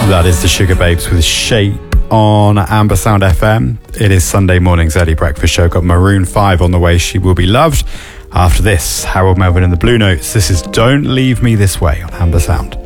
That is the Sugar Babes with Shape on Amber Sound FM. It is Sunday morning's early breakfast show. Got Maroon 5 on the way, She Will Be Loved. After this, Harold Melvin and the Blue Notes. This is Don't Leave Me This Way on Amber Sound.